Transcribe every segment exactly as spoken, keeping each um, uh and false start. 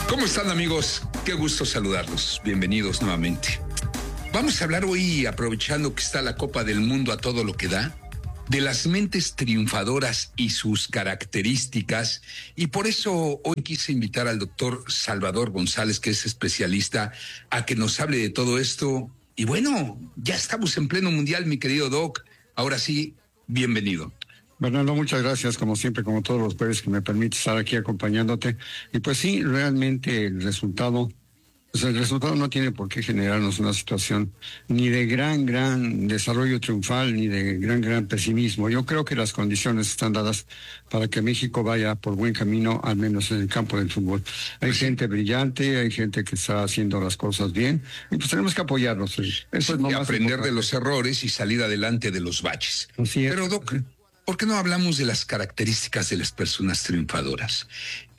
¿Cómo están, amigos? Qué gusto saludarlos. Bienvenidos nuevamente. Vamos a hablar hoy, aprovechando que está la Copa del Mundo a todo lo que da, de las mentes triunfadoras y sus características, y por eso hoy quise invitar al doctor Salvador González, que es especialista, a que nos hable de todo esto. Y bueno, ya estamos en pleno mundial, mi querido Doc. Ahora sí, bienvenido. Bernardo, muchas gracias, como siempre, como todos los jueves, que me permite estar aquí acompañándote. Y pues sí, realmente el resultado, pues el resultado no tiene por qué generarnos una situación ni de gran, gran desarrollo triunfal, ni de gran, gran pesimismo. Yo creo que las condiciones están dadas para que México vaya por buen camino, al menos en el campo del fútbol. Hay gente brillante, hay gente que está haciendo las cosas bien, y pues tenemos que apoyarlos. Eso es lo y más aprender importante. de los errores y salir adelante de los baches. Así es. Pero, Doc, ¿por qué no hablamos de las características de las personas triunfadoras?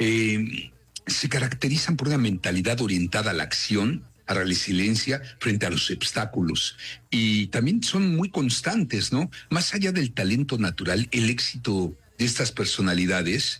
Eh, se caracterizan por una mentalidad orientada a la acción, a la resiliencia frente a los obstáculos, y también son muy constantes, ¿no? Más allá del talento natural, el éxito de estas personalidades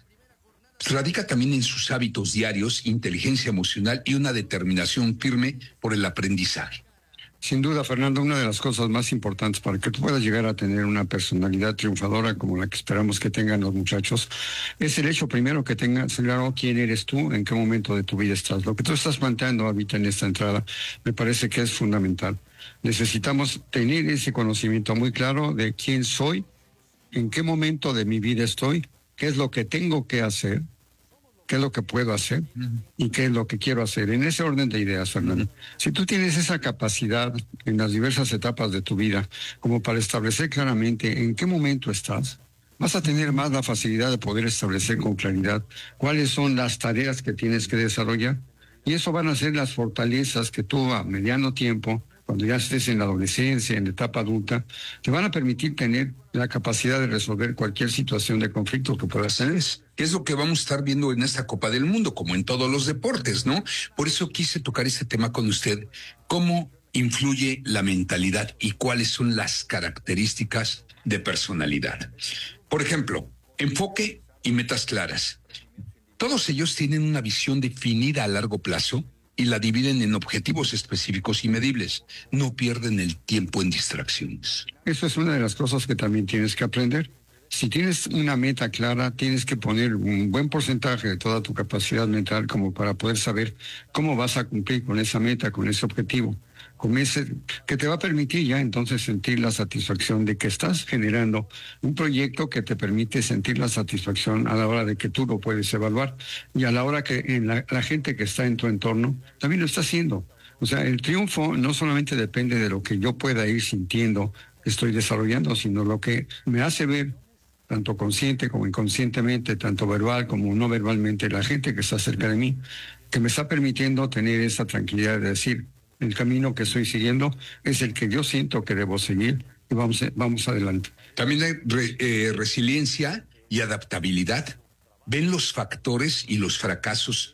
radica también en sus hábitos diarios, inteligencia emocional y una determinación firme por el aprendizaje. Sin duda, Fernando, una de las cosas más importantes para que tú puedas llegar a tener una personalidad triunfadora como la que esperamos que tengan los muchachos, es el hecho primero que tengas claro quién eres tú, en qué momento de tu vida estás. Lo que tú estás planteando ahorita en esta entrada me parece que es fundamental. Necesitamos tener ese conocimiento muy claro de quién soy, en qué momento de mi vida estoy, qué es lo que tengo que hacer, qué es lo que puedo hacer y qué es lo que quiero hacer. En ese orden de ideas, Fernando. Uh-huh. Si tú tienes esa capacidad en las diversas etapas de tu vida como para establecer claramente en qué momento estás, vas a tener más la facilidad de poder establecer con claridad cuáles son las tareas que tienes que desarrollar. Y eso van a ser las fortalezas que tú a mediano tiempo, cuando ya estés en la adolescencia, en la etapa adulta, te van a permitir tener la capacidad de resolver cualquier situación de conflicto que puedas tener. Que es lo que vamos a estar viendo en esta Copa del Mundo, como en todos los deportes, ¿no? Por eso quise tocar este tema con usted. ¿Cómo influye la mentalidad y cuáles son las características de personalidad? Por ejemplo, enfoque y metas claras. Todos ellos tienen una visión definida a largo plazo y la dividen en objetivos específicos y medibles. No pierden el tiempo en distracciones. Eso es una de las cosas que también tienes que aprender. Si tienes una meta clara, tienes que poner un buen porcentaje de toda tu capacidad mental como para poder saber cómo vas a cumplir con esa meta, con ese objetivo, con ese que te va a permitir ya entonces sentir la satisfacción de que estás generando un proyecto que te permite sentir la satisfacción a la hora de que tú lo puedes evaluar y a la hora que en la, la gente que está en tu entorno también lo está haciendo. O sea, el triunfo no solamente depende de lo que yo pueda ir sintiendo que estoy desarrollando, sino lo que me hace ver, tanto consciente como inconscientemente, tanto verbal como no verbalmente, la gente que está cerca de mí, que me está permitiendo tener esa tranquilidad de decir, el camino que estoy siguiendo es el que yo siento que debo seguir y vamos, vamos adelante. También hay re, eh, resiliencia y adaptabilidad. Ven los factores y los fracasos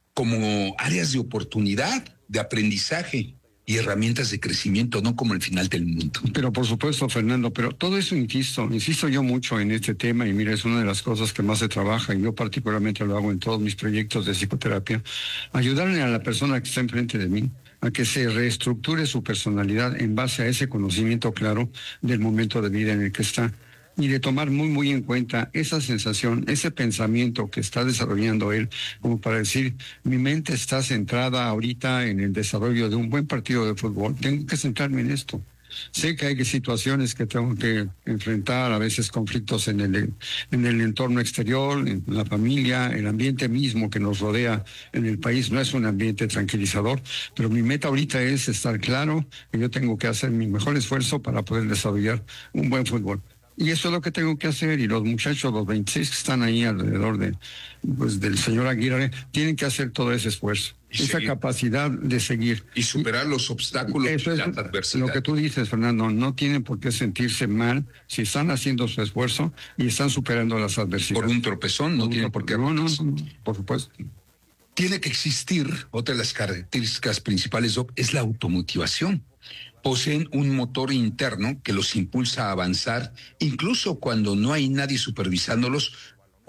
como áreas de oportunidad, de aprendizaje y herramientas de crecimiento, no como el final del mundo. Pero por supuesto, Fernando, pero todo eso insisto, insisto yo mucho en este tema y mira, es una de las cosas que más se trabaja y yo particularmente lo hago en todos mis proyectos de psicoterapia, ayudarle a la persona que está enfrente de mí a que se reestructure su personalidad en base a ese conocimiento claro del momento de vida en el que está. Y de tomar muy, muy en cuenta esa sensación, ese pensamiento que está desarrollando él, como para decir, mi mente está centrada ahorita en el desarrollo de un buen partido de fútbol, tengo que centrarme en esto. Sé que hay situaciones que tengo que enfrentar, a veces conflictos en el, en el entorno exterior, en la familia, el ambiente mismo que nos rodea en el país no es un ambiente tranquilizador, pero mi meta ahorita es estar claro que yo tengo que hacer mi mejor esfuerzo para poder desarrollar un buen fútbol. Y eso es lo que tengo que hacer, y los muchachos, los veintiséis que están ahí alrededor de, pues, del señor Aguirre, tienen que hacer todo ese esfuerzo, y esa seguir. capacidad de seguir. Y superar los obstáculos eso y es la adversidad. Lo que tú dices, Fernando, no tienen por qué sentirse mal si están haciendo su esfuerzo y están superando las adversidades. Por un tropezón, no, no tiene por qué. No, no, no, por supuesto. Tiene que existir, otra de las características principales, Doc, es la automotivación. Poseen un motor interno que los impulsa a avanzar, incluso cuando no hay nadie supervisándolos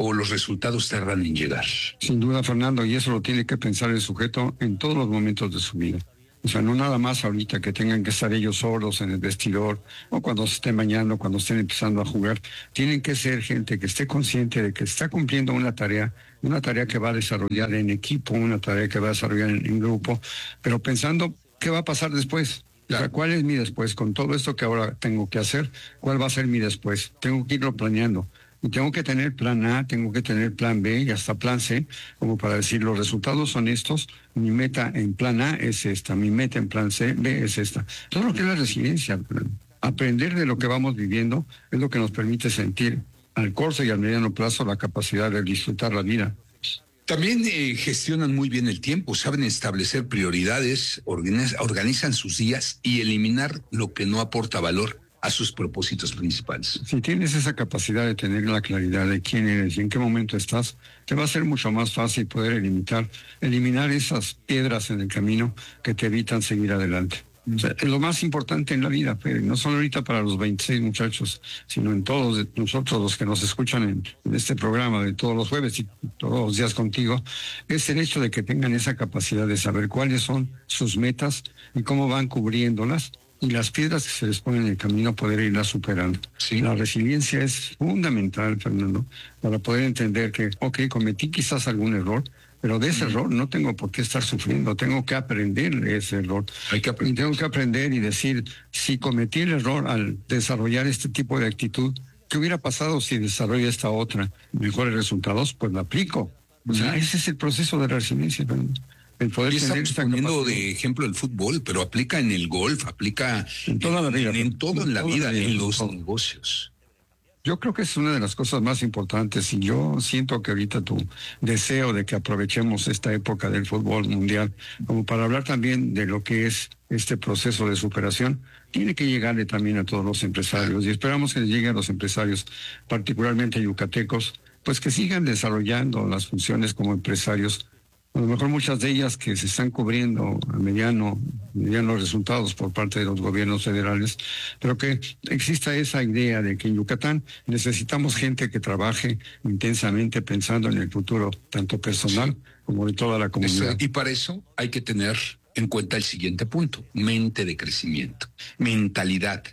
o los resultados tardan en llegar. Sin duda, Fernando, y eso lo tiene que pensar el sujeto en todos los momentos de su vida. O sea, no nada más ahorita que tengan que estar ellos solos en el vestidor o cuando se estén bañando, cuando estén empezando a jugar. Tienen que ser gente que esté consciente de que está cumpliendo una tarea, una tarea que va a desarrollar en equipo, una tarea que va a desarrollar en, en grupo, pero pensando qué va a pasar después. O sea, ¿cuál es mi después? Con todo esto que ahora tengo que hacer, ¿cuál va a ser mi después? Tengo que irlo planeando. Y tengo que tener plan A, tengo que tener plan B y hasta plan C, como para decir, los resultados son estos, mi meta en plan A es esta, mi meta en plan C, B es esta. Todo lo que es la resiliencia, aprender de lo que vamos viviendo es lo que nos permite sentir al corto y al mediano plazo la capacidad de disfrutar la vida. También eh, gestionan muy bien el tiempo, saben establecer prioridades, organiz- organizan sus días y eliminar lo que no aporta valor a sus propósitos principales. Si tienes esa capacidad de tener la claridad de quién eres y en qué momento estás, te va a ser mucho más fácil poder eliminar, eliminar esas piedras en el camino que te evitan seguir adelante. O sea, es lo más importante en la vida, Pedro, no solo ahorita para los veintiséis muchachos, sino en todos nosotros los que nos escuchan en, en este programa de todos los jueves y todos los días contigo, es el hecho de que tengan esa capacidad de saber cuáles son sus metas y cómo van cubriéndolas, y las piedras que se les ponen en el camino poder irlas superando. Sí. La resiliencia es fundamental, Fernando, para poder entender que, ok, cometí quizás algún error, pero de ese mm. error no tengo por qué estar sufriendo, tengo que aprender de ese error. Hay que aprender. Y tengo que aprender y decir, si cometí el error al desarrollar este tipo de actitud, ¿qué hubiera pasado si desarrollo esta otra? Mejores resultados, pues la aplico. O sea, mm. ese es el proceso de resiliencia, Fernando. El poder y tener estamos poniendo de ejemplo el fútbol, pero aplica en el golf, aplica en toda la vida, en, en todo en, en la vida, vida, en los todo. negocios. Yo creo que es una de las cosas más importantes y yo siento que ahorita tu deseo de que aprovechemos esta época del fútbol mundial como para hablar también de lo que es este proceso de superación, tiene que llegarle también a todos los empresarios y esperamos que les llegue a los empresarios, particularmente yucatecos, pues que sigan desarrollando las funciones como empresarios. A lo mejor muchas de ellas que se están cubriendo a mediano, medianos resultados por parte de los gobiernos federales, pero que exista esa idea de que en Yucatán necesitamos gente que trabaje intensamente pensando en el futuro, tanto personal como de toda la comunidad. Y para eso hay que tener en cuenta el siguiente punto: mente de crecimiento, mentalidad.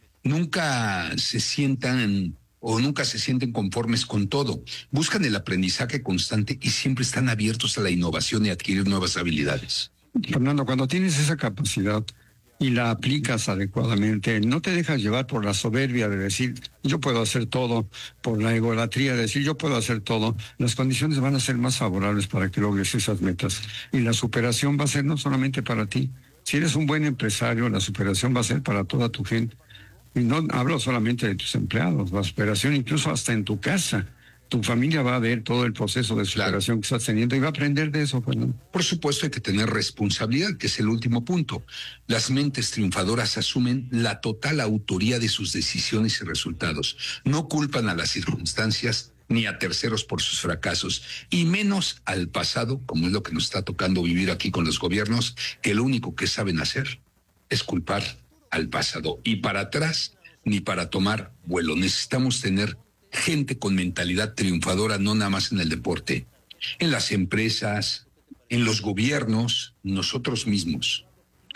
Nunca se sientan o nunca se sienten conformes con todo. Buscan el aprendizaje constante y siempre están abiertos a la innovación y a adquirir nuevas habilidades. Fernando, cuando tienes esa capacidad y la aplicas adecuadamente, no te dejas llevar por la soberbia de decir, yo puedo hacer todo, por la egolatría de decir, yo puedo hacer todo, las condiciones van a ser más favorables para que logres esas metas. Y la superación va a ser no solamente para ti. Si eres un buen empresario, la superación va a ser para toda tu gente. Y no hablo solamente de tus empleados, la superación incluso hasta en tu casa. Tu familia va a ver todo el proceso de superación claro. que estás teniendo y va a aprender de eso, Fernando. Por supuesto hay que tener responsabilidad, que es el último punto. Las mentes triunfadoras asumen la total autoría de sus decisiones y resultados. No culpan a las circunstancias ni a terceros por sus fracasos, y menos al pasado, como es lo que nos está tocando vivir aquí con los gobiernos, que lo único que saben hacer es culpar al pasado, y para atrás ni para tomar vuelo. Necesitamos tener gente con mentalidad triunfadora, no nada más en el deporte, en las empresas, en los gobiernos, nosotros mismos.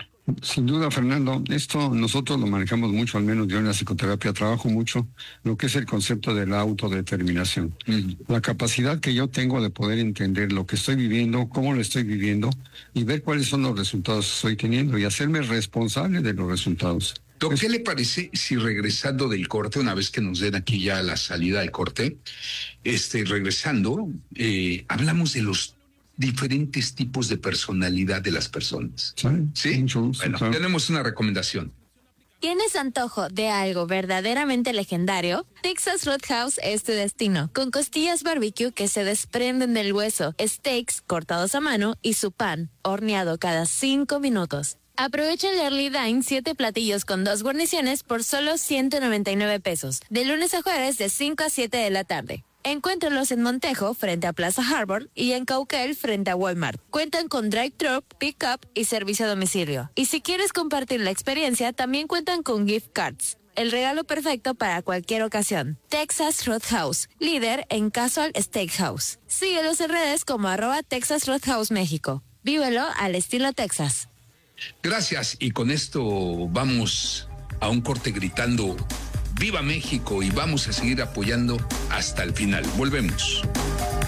Sin duda, Fernando, esto nosotros lo manejamos mucho, al menos yo en la psicoterapia trabajo mucho lo que es el concepto de la autodeterminación. Uh-huh. La capacidad que yo tengo de poder entender lo que estoy viviendo, cómo lo estoy viviendo y ver cuáles son los resultados que estoy teniendo y hacerme responsable de los resultados. Doc, ¿qué le parece si regresando del corte, una vez que nos den aquí ya la salida del corte, este, regresando, eh, hablamos de los diferentes tipos de personalidad de las personas? Sí, ¿Sí? Mucho gusto, bueno, claro. Tenemos una recomendación. ¿Tienes antojo de algo verdaderamente legendario? Texas Roadhouse es tu destino, con costillas barbecue que se desprenden del hueso, steaks cortados a mano y su pan, horneado cada cinco minutos. Aprovecha el Early Dine, siete platillos con dos guarniciones por solo ciento noventa y nueve pesos, de lunes a jueves de cinco a siete de la tarde. Encuéntralos en Montejo, frente a Plaza Harbor, y en Cauquel, frente a Walmart. Cuentan con drive-thru, pick-up y servicio a domicilio. Y si quieres compartir la experiencia, también cuentan con gift cards. el regalo perfecto para cualquier ocasión. Texas Roadhouse, líder en casual steakhouse. Síguelos en redes como arroba Texas Roadhouse México. Vívelo al estilo Texas. Gracias, y con esto vamos a un corte gritando ¡Viva México! Y vamos a seguir apoyando hasta el final. Volvemos.